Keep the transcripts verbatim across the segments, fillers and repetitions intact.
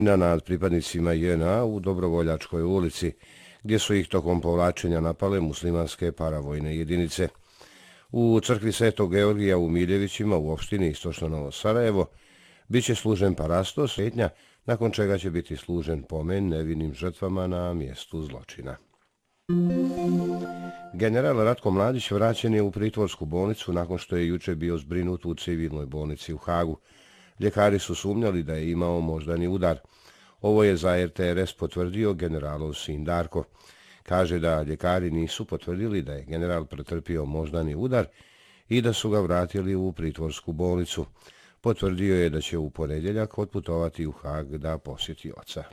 nad pripadnicima J N A u Dobrovoljačkoj ulici, gdje su ih tokom povlačenja napale muslimanske paravojne jedinice. U crkvi Svetog Georgija u Miljevićima u opštini Istočno Novo Sarajevo bit će služen parasto svetnja, nakon čega će biti služen pomen nevinim žrtvama na mjestu zločina. General Ratko Mladić vraćen je u pritvorsku bolnicu nakon što je juče bio zbrinut u civilnoj bolnici u Hagu. Ljekari su sumnjali da je imao moždani udar. Ovo je za R T R S potvrdio generalov sin Darko. Kaže da ljekari nisu potvrdili da je general pretrpio moždani udar i da su ga vratili u pritvorsku bolnicu. Potvrdio je da će u ponedjeljak otputovati u Hag da posjeti oca.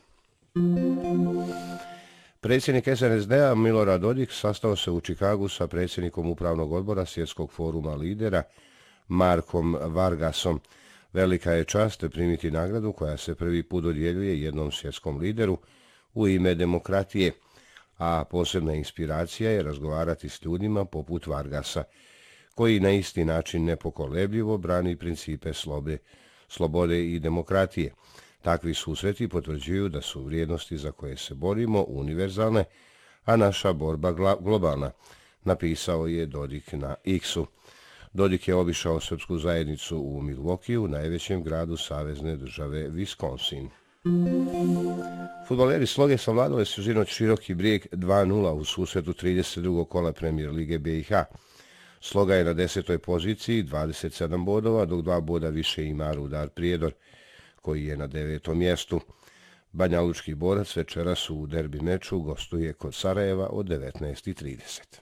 Predsjednik S N S D-a Milorad Dodik sastao se u Čikagu sa predsjednikom Upravnog odbora Svjetskog foruma lidera Markom Vargasom. Velika je čast primiti nagradu koja se prvi put dodjeljuje jednom svjetskom lideru u ime demokratije, a posebna inspiracija je razgovarati s ljudima poput Vargasa, koji na isti način nepokolebljivo brani principe slobe, slobode i demokratije. Takvi susreti potvrđuju da su vrijednosti za koje se borimo univerzalne, a naša borba globalna, napisao je Dodik na X-u. Dodik je obišao srpsku zajednicu u Milwaukeeu, najvećem gradu savezne države Wisconsin. Fudbaleri Sloge savladali su sinoć Široki Brijeg dva nula u susretu trideset drugog kola Premier lige B i H. Sloga je na desetoj poziciji, dvadeset sedam bodova, dok dva boda više ima Rudar Prijedor, koji je na devetom mjestu. Banjalučki Borac večeras u derbi meču gostuje kod Sarajeva od devetnaest i trideset.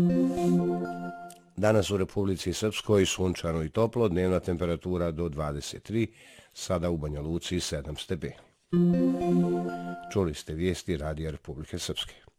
Danas u Republici Srpskoj sunčano i toplo, dnevna temperatura do dvadeset tri, sada u Banja Luci sedam stepeni. Čuli ste vijesti Radija Republike Srpske.